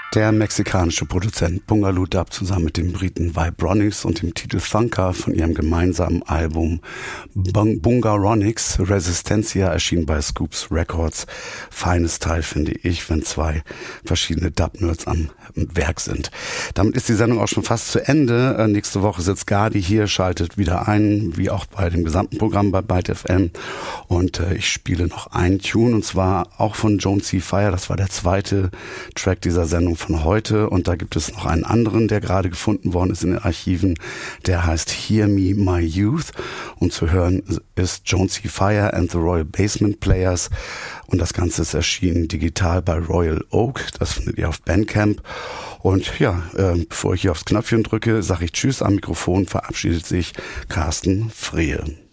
Der mexikanische Produzent Bungaloo Dub zusammen mit dem Briten Vibronics und dem Titel Thunker von ihrem gemeinsamen Album Bungaronics Resistencia erschien bei Scoops Records. Feines Teil, finde ich, wenn zwei verschiedene Dub-Nerds am Werk sind. Damit ist die Sendung auch schon fast zu Ende. Nächste Woche sitzt Gadi hier, schaltet wieder ein, wie auch bei dem gesamten Programm bei Byte FM. Und ich spiele noch einen Tune, und zwar auch von Jonesy Fire. Das war der zweite Track dieser Sendung von heute, und da gibt es noch einen anderen, der gerade gefunden worden ist in den Archiven, der heißt Hear Me My Youth, und zu hören ist Jonesy Fire and the Royal Basement Players, und das Ganze ist erschienen digital bei Royal Oak, das findet ihr auf Bandcamp. Und ja, bevor ich hier aufs Knöpfchen drücke, sage ich Tschüss am Mikrofon, verabschiedet sich Carsten Frehe.